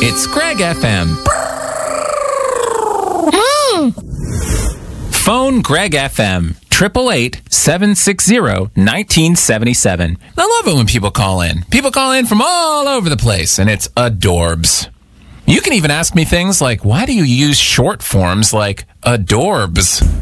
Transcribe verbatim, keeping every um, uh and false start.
It's Greg F M. Phone Greg F M. Triple eight seven six zero nineteen seventy seven. I love it when people call in. People call in from all over the place, and it's adorbs. You can even ask me things like, why do you use short forms like adorbs?